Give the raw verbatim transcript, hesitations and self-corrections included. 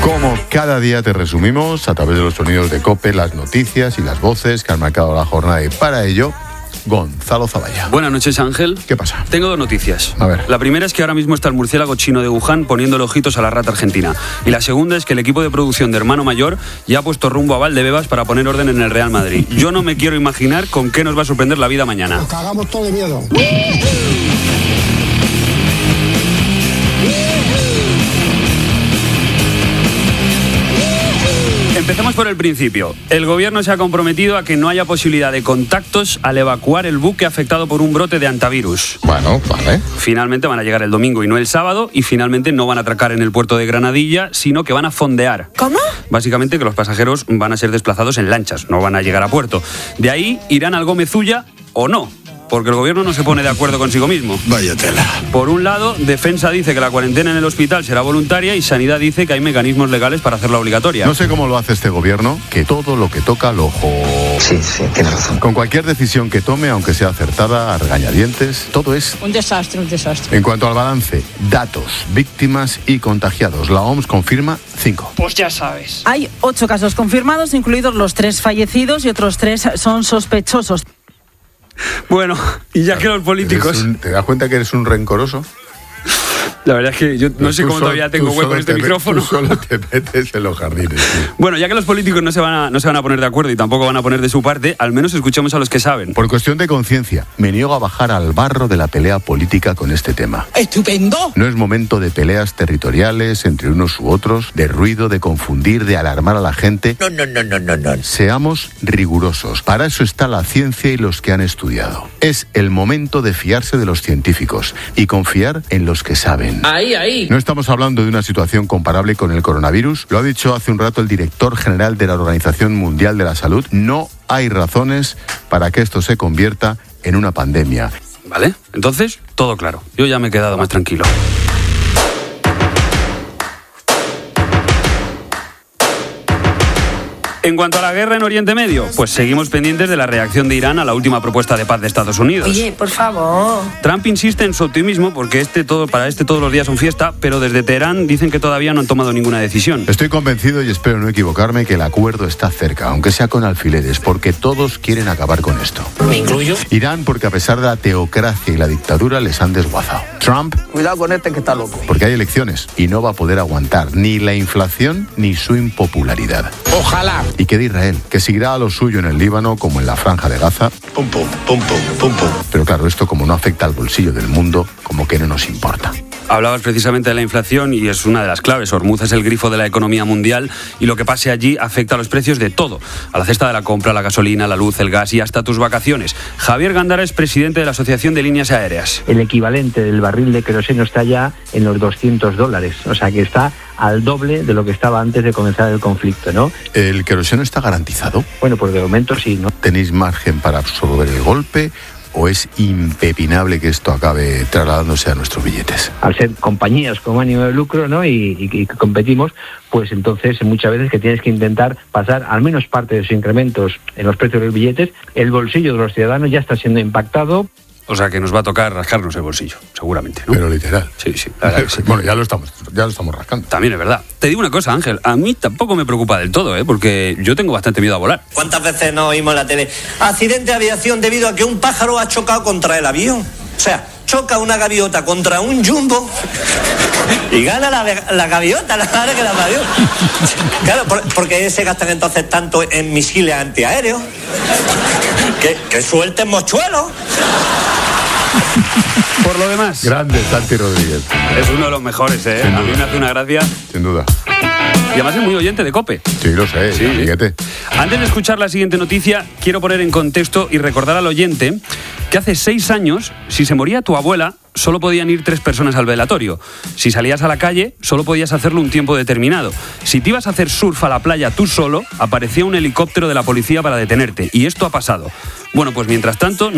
Como cada día te resumimos a través de los sonidos de COPE, las noticias y las voces que han marcado la jornada, y para ello, Gonzalo Zavalla. Buenas noches, Ángel. ¿Qué pasa? Tengo dos noticias. A ver. La primera es que ahora mismo está el murciélago chino de Wuhan poniéndole ojitos a la rata argentina. Y la segunda es que el equipo de producción de Hermano Mayor ya ha puesto rumbo a Valdebebas para poner orden en el Real Madrid. Yo no me quiero imaginar con qué nos va a sorprender la vida mañana. Nos cagamos todo de miedo. Empecemos por el principio. El gobierno se ha comprometido a que no haya posibilidad de contactos al evacuar el buque afectado por un brote de antivirus. Bueno, vale. Finalmente van a llegar el domingo y no el sábado, y finalmente no van a atracar en el puerto de Granadilla, sino que van a fondear. ¿Cómo? Básicamente que los pasajeros van a ser desplazados en lanchas, no van a llegar a puerto. De ahí irán al Gómez Ulla o no, porque el gobierno no se pone de acuerdo consigo mismo. Vaya tela. Por un lado, Defensa dice que la cuarentena en el hospital será voluntaria y Sanidad dice que hay mecanismos legales para hacerla obligatoria. No sé cómo lo hace este gobierno, que todo lo que toca lo ojo. Sí, sí, tienes razón. Con cualquier decisión que tome, aunque sea acertada, a regañadientes, todo es Un desastre, un desastre. En cuanto al balance, datos, víctimas y contagiados, la O M S confirma cinco. Pues ya sabes. Hay ocho casos confirmados, incluidos los tres fallecidos, y otros tres son sospechosos. Bueno, y ya que los políticos... Un, ¿Te das cuenta que eres un rencoroso? La verdad es que yo no sé Tú cómo solo- todavía tengo tú hueco solo en este te- micrófono. Tú solo te metes en los jardines, tío. Bueno, ya que los políticos no se van a, no se van a poner de acuerdo y tampoco van a poner de su parte, al menos escuchemos a los que saben. Por cuestión de conciencia, me niego a bajar al barro de la pelea política con este tema. ¡Estupendo! No es momento de peleas territoriales entre unos u otros, de ruido, de confundir, de alarmar a la gente. No, no, no, no, no, no. Seamos rigurosos. Para eso está la ciencia y los que han estudiado. Es el momento de fiarse de los científicos y confiar en los que saben. Ahí, ahí. No estamos hablando de una situación comparable con el coronavirus. Lo ha dicho hace un rato el director general de la Organización Mundial de la Salud. No hay razones para que esto se convierta en una pandemia. ¿Vale? Entonces, todo claro. Yo ya me he quedado más tranquilo. En cuanto a la guerra en Oriente Medio, pues seguimos pendientes de la reacción de Irán a la última propuesta de paz de Estados Unidos. Oye, por favor. Trump insiste en su optimismo porque este todo, para este todos los días son fiesta, pero desde Teherán dicen que todavía no han tomado ninguna decisión. Estoy convencido, y espero no equivocarme, que el acuerdo está cerca, aunque sea con alfileres, porque todos quieren acabar con esto. ¿Me incluyo? Irán, porque a pesar de la teocracia y la dictadura, les han desguazado. Trump, Cuidado con este que está loco. porque hay elecciones y no va a poder aguantar ni la inflación ni su impopularidad. Ojalá. Y que de Israel, que seguirá a lo suyo en el Líbano como en la Franja de Gaza. Pum, pum, pum, pum, pum, pum. Pero claro, esto como no afecta al bolsillo del mundo, como que no nos importa. Hablabas precisamente de la inflación y es una de las claves. Hormuz es el grifo de la economía mundial y lo que pase allí afecta a los precios de todo. A la cesta de la compra, la gasolina, la luz, el gas y hasta tus vacaciones. Javier Gándara es presidente de la Asociación de Líneas Aéreas. El equivalente del barril de queroseno está ya en los doscientos dólares, o sea que está al doble de lo que estaba antes de comenzar el conflicto, ¿no? ¿El queroseno está garantizado? Bueno, pues de momento sí, ¿no? ¿Tenéis margen para absorber el golpe o es impepinable que esto acabe trasladándose a nuestros billetes? Al ser compañías con ánimo de lucro, ¿no? Y, y, y competimos, pues entonces muchas veces que tienes que intentar pasar al menos parte de esos incrementos en los precios de los billetes. El bolsillo de los ciudadanos ya está siendo impactado. O sea que nos va a tocar rascarnos el bolsillo, seguramente, ¿no? Pero literal. Sí, sí, la verdad que sí. Bueno, ya lo estamos, ya lo estamos rascando. También es verdad. Te digo una cosa, Ángel, a mí tampoco me preocupa del todo, ¿eh? Porque yo tengo bastante miedo a volar. ¿Cuántas veces nos oímos en la tele? Accidente de aviación debido a que un pájaro ha chocado contra el avión. O sea, choca una gaviota contra un jumbo y gana la, la gaviota, la madre que la parió. Claro, por, porque se gastan entonces tanto en misiles antiaéreos. Que, que suelten mochuelos. Por lo demás, Grande Santi Rodríguez, es uno de los mejores, ¿eh? Sin A mí duda. me hace una gracia. sin duda. Y además es muy oyente de COPE. Sí, lo sé, Sí. amiguete. Antes de escuchar la siguiente noticia, quiero poner en contexto y recordar al oyente que hace seis años, si se moría tu abuela, solo podían ir tres personas al velatorio. Si salías a la calle, solo podías hacerlo un tiempo determinado. Si te ibas a hacer surf a la playa tú solo, aparecía un helicóptero de la policía para detenerte. Y esto ha pasado. Bueno, pues mientras tanto...